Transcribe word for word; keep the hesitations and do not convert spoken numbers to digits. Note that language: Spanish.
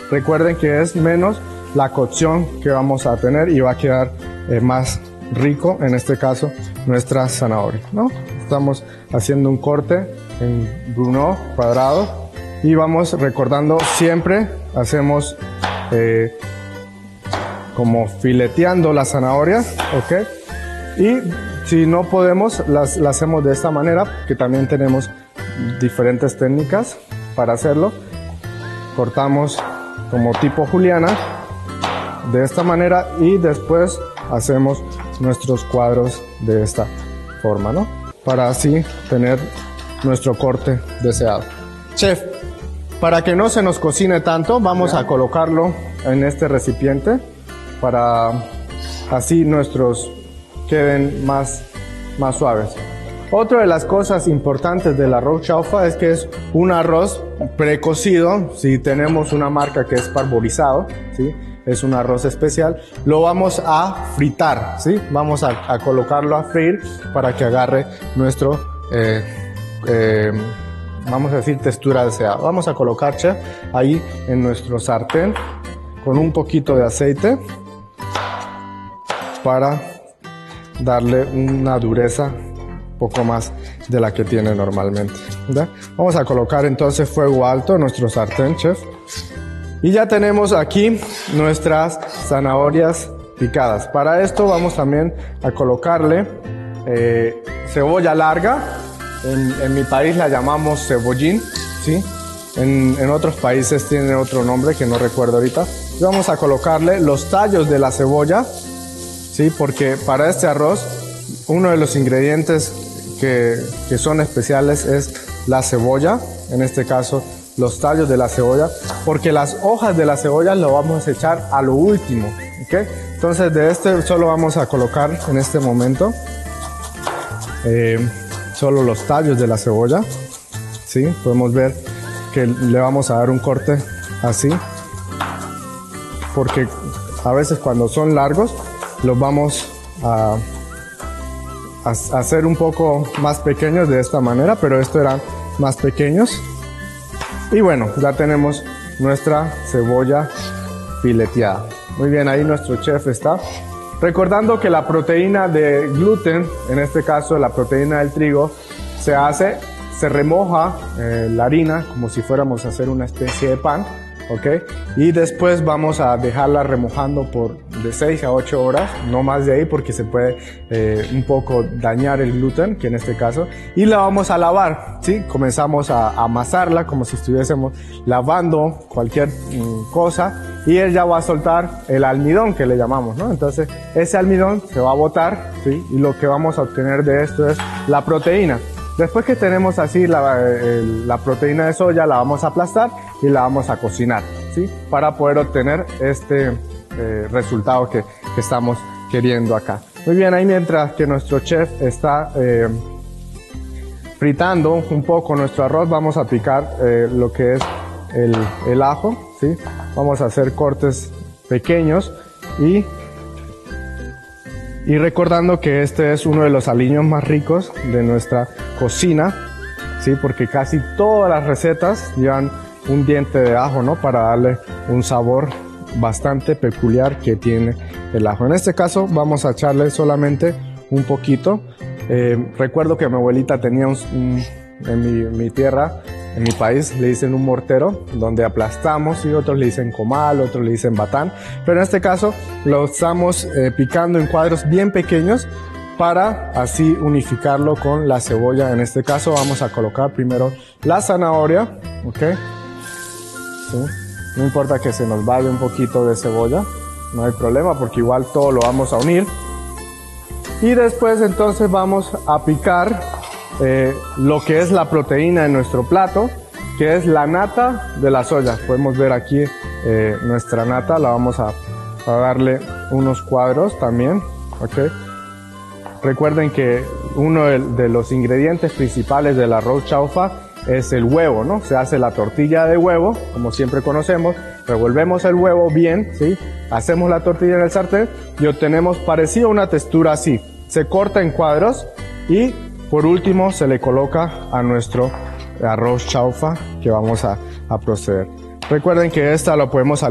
recuerden que es menos la cocción que vamos a tener y va a quedar eh, más rico, en este caso, nuestra zanahoria, ¿no? Estamos haciendo un corte en brunoise cuadrado y vamos recordando siempre, hacemos eh, como fileteando la zanahoria, ¿ok? Y si no podemos, las, las hacemos de esta manera, que también tenemos diferentes técnicas para hacerlo. Cortamos como tipo juliana, de esta manera, y después hacemos nuestros cuadros de esta forma, ¿no? Para así tener nuestro corte deseado. Chef, para que no se nos cocine tanto, vamos a colocarlo en este recipiente para así nuestros queden más, más suaves. Otra de las cosas importantes del arroz chaufa es que es un arroz precocido. Si tenemos una marca que es parborizado, ¿sí? Es un arroz especial, lo vamos a fritar, ¿sí? Vamos a, a colocarlo a freír para que agarre nuestro, eh, eh, vamos a decir, textura deseada. Vamos a colocar, chef, ahí en nuestro sartén con un poquito de aceite para darle una dureza un poco más de la que tiene normalmente, ¿verdad? Vamos a colocar entonces fuego alto en nuestro sartén, chef. Y ya tenemos aquí nuestras zanahorias picadas. Para esto vamos también a colocarle eh, cebolla larga. En, en mi país la llamamos cebollín, ¿sí? En, en otros países tiene otro nombre que no recuerdo ahorita. Y vamos a colocarle los tallos de la cebolla, ¿sí? Porque para este arroz uno de los ingredientes que, que son especiales es la cebolla, en este caso los tallos de la cebolla, porque las hojas de la cebolla lo vamos a echar a lo último, ¿ok? Entonces de este solo vamos a colocar en este momento eh, solo los tallos de la cebolla, ¿sí? Podemos ver que le vamos a dar un corte así, porque a veces cuando son largos los vamos a, a hacer un poco más pequeños de esta manera, pero estos eran más pequeños. Y bueno, ya tenemos nuestra cebolla fileteada. Muy bien, ahí nuestro chef está. Recordando que la proteína de gluten, en este caso la proteína del trigo, se hace, se remoja eh, la harina como si fuéramos a hacer una especie de pan, ¿ok? Y después vamos a dejarla remojando por de seis a ocho horas, no más de ahí porque se puede eh, un poco dañar el gluten, que en este caso, y la vamos a lavar, ¿sí? Comenzamos a, a amasarla como si estuviésemos lavando cualquier mm, cosa, y ella va a soltar el almidón que le llamamos, ¿no? Entonces ese almidón se va a botar, ¿sí? Y lo que vamos a obtener de esto es la proteína. Después que tenemos así la, el, la proteína de soya, la vamos a aplastar y la vamos a cocinar, ¿sí? Para poder obtener este eh, resultado que, que estamos queriendo acá. Muy bien, ahí mientras que nuestro chef está eh, fritando un poco nuestro arroz, vamos a picar eh, lo que es el, el ajo, ¿sí? Vamos a hacer cortes pequeños y Y recordando que este es uno de los aliños más ricos de nuestra cocina, ¿sí? Porque casi todas las recetas llevan un diente de ajo, ¿no? Para darle un sabor bastante peculiar que tiene el ajo. En este caso vamos a echarle solamente un poquito. Eh, recuerdo que mi abuelita tenía un, un, en mi, mi tierra, en mi país le dicen un mortero, donde aplastamos, y otros le dicen comal, otros le dicen batán, pero en este caso lo estamos eh, picando en cuadros bien pequeños para así unificarlo con la cebolla. En este caso vamos a colocar primero la zanahoria, ¿ok? ¿Sí? No importa que se nos vaya un poquito de cebolla, no hay problema porque igual todo lo vamos a unir. Y después entonces vamos a picar Eh, lo que es la proteína en nuestro plato, que es la nata de la soya. Podemos ver aquí eh, nuestra nata, la vamos a, a darle unos cuadros también, ¿ok? Recuerden que uno de, de los ingredientes principales del arroz chaufa es el huevo, ¿no? Se hace la tortilla de huevo, como siempre conocemos, revolvemos el huevo bien, ¿sí? Hacemos la tortilla en el sartén y obtenemos parecido a una textura así. Se corta en cuadros y por último se le coloca a nuestro arroz chaufa que vamos a, a proceder. Recuerden que esta lo podemos